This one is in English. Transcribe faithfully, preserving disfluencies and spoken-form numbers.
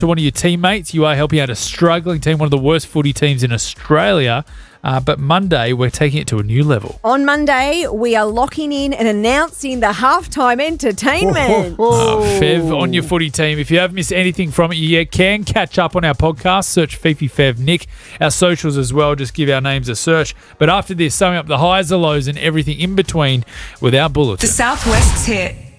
to one of your teammates. You are helping out a struggling team, one of the worst footy teams in Australia. Uh, but Monday, we're taking it to a new level. On Monday, we are locking in and announcing the halftime entertainment. Oh, Fev, on your footy team. If you have missed anything from it, you can catch up on our podcast. Search Fifi, Fev, Nick. Our socials as well. Just give our names a search. But after this, summing up the highs, the lows, and everything in between with our bulletin. The Southwest's hit.